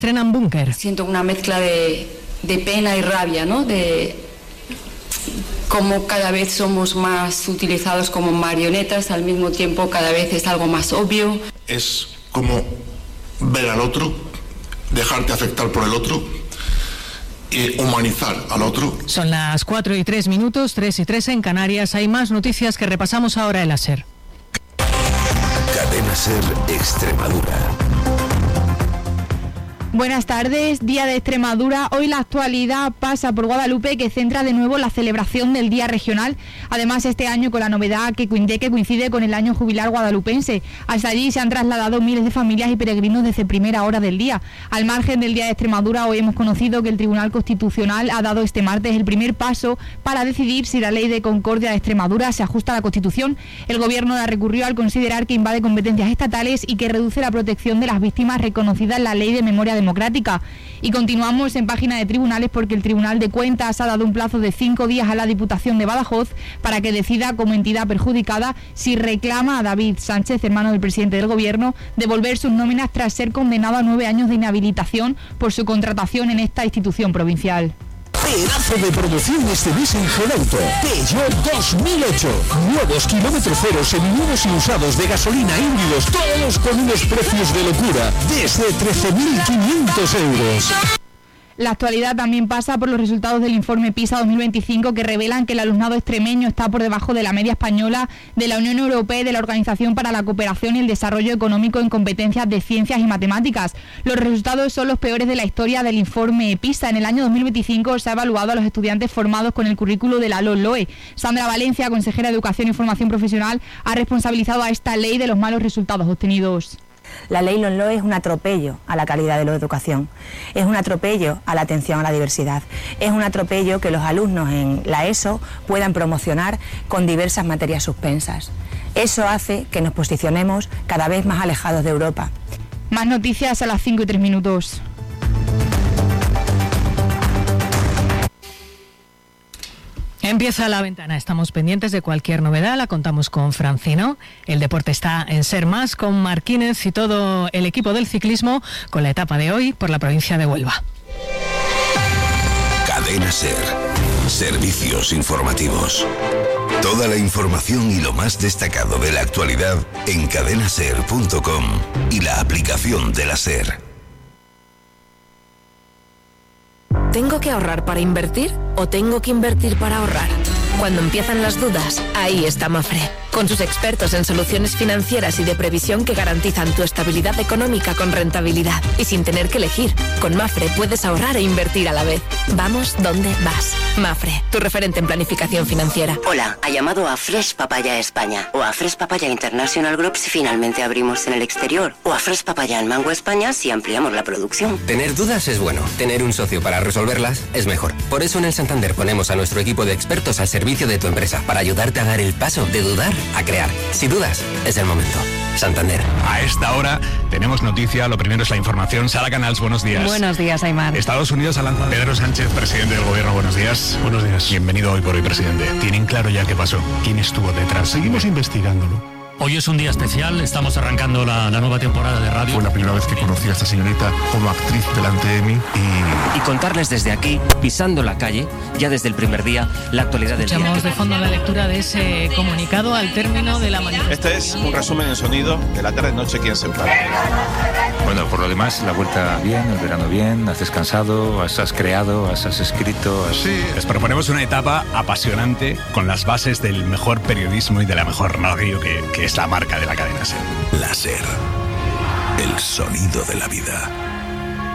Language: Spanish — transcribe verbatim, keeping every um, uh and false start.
Estrenan Búnker. Siento una mezcla de, de pena y rabia, ¿no? De cómo cada vez somos más utilizados como marionetas, al mismo tiempo cada vez es algo más obvio. Es como ver al otro, dejarte afectar por el otro y humanizar al otro. Son las cuatro y tres minutos, tres y tres en Canarias. Hay más noticias que repasamos ahora en la SER. Cadena SER Extremadura. Buenas tardes, Día de Extremadura. Hoy la actualidad pasa por Guadalupe, que centra de nuevo la celebración del Día Regional. Además, este año con la novedad que coincide con el año jubilar guadalupense. Hasta allí se han trasladado miles de familias y peregrinos desde primera hora del día. Al margen del Día de Extremadura, hoy hemos conocido que el Tribunal Constitucional ha dado este martes el primer paso para decidir si la Ley de Concordia de Extremadura se ajusta a la Constitución. El Gobierno la recurrió al considerar que invade competencias estatales y que reduce la protección de las víctimas reconocida en la Ley de Memoria Democrática. Y continuamos en página de tribunales porque el Tribunal de Cuentas ha dado un plazo de cinco días a la Diputación de Badajoz para que decida como entidad perjudicada si reclama a David Sánchez, hermano del presidente del Gobierno, devolver sus nóminas tras ser condenado a nueve años de inhabilitación por su contratación en esta institución provincial. Pedazo de promoción este mes en Gelauto. Peugeot dos mil ocho. Nuevos kilómetros cero, seminuevos y usados de gasolina híbridos, todos con unos precios de locura, desde trece mil quinientos euros. La actualidad también pasa por los resultados del informe PISA dos mil veinticinco que revelan que el alumnado extremeño está por debajo de la media española, de la Unión Europea y de la Organización para la Cooperación y el Desarrollo Económico en competencias de ciencias y matemáticas. Los resultados son los peores de la historia del informe PISA. En el año dos mil veinticinco se ha evaluado a los estudiantes formados con el currículo de la LOE. Sandra Valencia, consejera de Educación y Formación Profesional, ha responsabilizado a esta ley de los malos resultados obtenidos. La ley LOE es un atropello a la calidad de la educación, es un atropello a la atención a la diversidad, es un atropello que los alumnos en la ESO puedan promocionar con diversas materias suspensas. Eso hace que nos posicionemos cada vez más alejados de Europa. Más noticias a las cinco y tres minutos. Empieza la ventana, estamos pendientes de cualquier novedad, la contamos con Francino. El deporte está en Ser Más con Marquínez y todo el equipo del ciclismo con la etapa de hoy por la provincia de Huelva. Cadena SER. Servicios informativos. Toda la información y lo más destacado de la actualidad en cadena ser punto com y la aplicación de la SER. ¿Tengo que ahorrar para invertir o tengo que invertir para ahorrar? Cuando empiezan las dudas, ahí está Mafre, con sus expertos en soluciones financieras y de previsión que garantizan tu estabilidad económica con rentabilidad y sin tener que elegir. Con Mafre puedes ahorrar e invertir a la vez. Vamos donde vas. Mafre, tu referente en planificación financiera. Hola, ha llamado a Fresh Papaya España o a Fresh Papaya International Group si finalmente abrimos en el exterior o a Fresh Papaya en Mango España si ampliamos la producción. Tener dudas es bueno, tener un socio para resolverlas es mejor. Por eso en el Santander ponemos a nuestro equipo de expertos al servicio de tu empresa para ayudarte a dar el paso de dudar a crear. Si dudas, es el momento. Santander. A esta hora tenemos noticia. Lo primero es la información. Sara Canals, buenos días. Buenos días, Aymar. Estados Unidos ha lanzado... Pedro Sánchez, presidente del gobierno, buenos días. Buenos días. Bienvenido hoy por hoy, presidente. ¿Tienen claro ya qué pasó? ¿Quién estuvo detrás? Seguimos investigándolo. Hoy es un día especial, estamos arrancando la, la nueva temporada de radio. Fue la primera vez que conocí a esta señorita como actriz delante de mí y... Y contarles desde aquí, pisando la calle, ya desde el primer día, la actualidad del día. Escuchamos de fondo la lectura de ese comunicado al término de la manifestación. Este es un resumen en sonido de la tarde-noche aquí en Sempara. Bueno, por lo demás, la vuelta bien, el verano bien, has descansado, has, has creado, has, has escrito... Has... Sí, les proponemos una etapa apasionante con las bases del mejor periodismo y de la mejor radio que, que es la marca de la cadena SER. La SER, el sonido de la vida.